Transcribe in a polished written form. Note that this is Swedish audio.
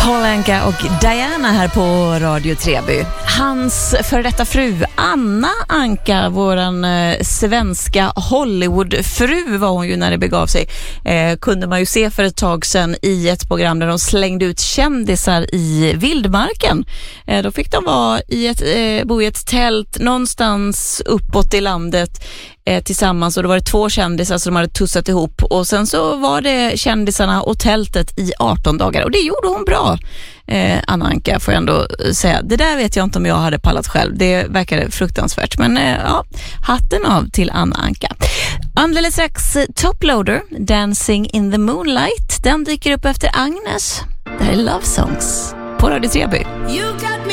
Paul Anka och Diana här på Radio Treby. Hans för detta fru Anna Anka, våran svenska Hollywoodfru var hon ju när det begav sig, kunde man ju se för ett tag sedan i ett program där de slängde ut kändisar i vildmarken. Då fick de vara bo i ett tält någonstans uppåt i landet tillsammans, och då var det 2 kändisar som de hade tussat ihop, och sen så var det kändisarna och tältet i 18 dagar, och det gjorde hon bra. Anna Anka, får jag ändå säga. Det där vet jag inte om jag hade pallat själv. Det verkade fruktansvärt, men ja, hatten av till Anna Anka. Alldeles strax Toploader, Dancing in the Moonlight. Den dyker upp efter Agnes. Det här är Love Songs på Radio Treby.